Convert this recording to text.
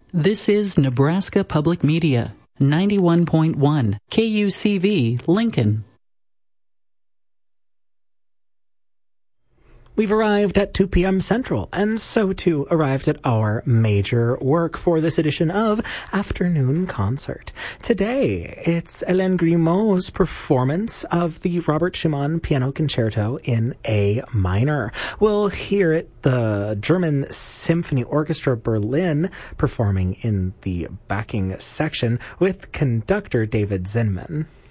This is Nebraska Public Media, 91.1 KUCV, Lincoln. We've arrived at 2 p.m. Central, and so too arrived at our major work for this edition of Afternoon Concert. Today, it's Hélène Grimaud's performance of the Robert Schumann Piano Concerto in A minor. We'll hear it, the German Symphony Orchestra Berlin performing in the backing section with conductor David Zinman.